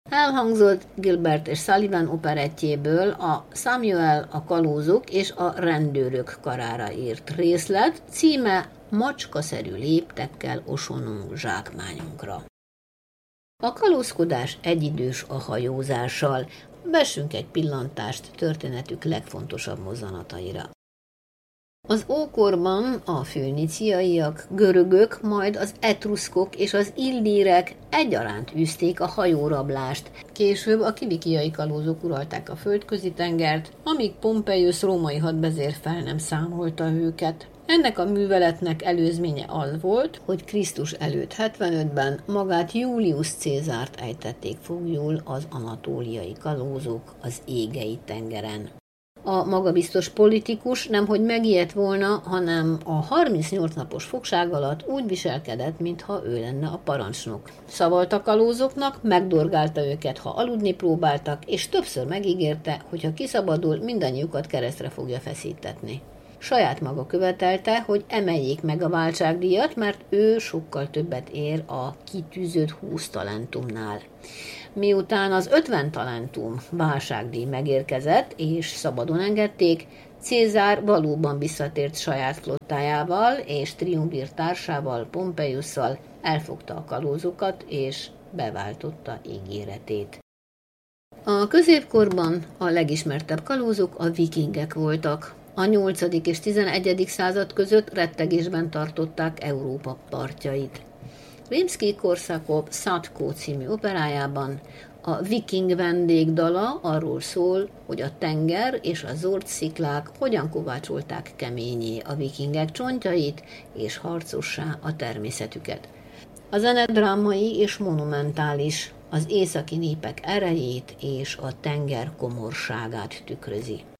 Elhangzott Gilbert és Sullivan operettjéből a Samuel, a kalózok és a rendőrök karára írt részlet, címe Macskaszerű léptekkel osonunk zsákmányunkra. A kalózkodás egyidős a hajózással. Vessünk egy pillantást történetük legfontosabb mozzanataira. Az ókorban a föníciaiak, görögök, majd az etruszkok és az illírek egyaránt űzték a hajórablást. Később a kilikiai kalózok uralták a Földközi-tengert, amíg Pompeius római hadvezér fel nem számolta őket. Ennek a műveletnek előzménye az volt, hogy Krisztus előtt 75-ben magát Julius Cézárt ejtették foglyul az anatóliai kalózok az Égei tengeren. A magabiztos politikus nemhogy megijedt volna, hanem a 38 napos fogság alatt úgy viselkedett, mintha ő lenne a parancsnok. Szavalt a kalózoknak, megdorgálta őket, ha aludni próbáltak, és többször megígérte, hogy ha kiszabadul, mindannyiukat keresztre fogja feszítetni. Saját maga követelte, hogy emeljék meg a váltságdíjat, mert ő sokkal többet ér a kitűzött 20 talentumnál. Miután az 50 talentum váltságdíj megérkezett és szabadon engedték, Cézár valóban visszatért saját flottájával és triumvir társával, Pompeiusszal, elfogta a kalózokat és beváltotta ígéretét. A középkorban a legismertebb kalózok a vikingek voltak. A 8. és 11. század között rettegésben tartották Európa partjait. Rimszkij-Korsakov Szatko című operájában a viking vendégdala arról szól, hogy a tenger és a zord sziklák hogyan kovácsolták keményé a vikingek csontjait és harcossá a természetüket. A zene drámai és monumentális, az északi népek erejét és a tenger komorságát tükrözi.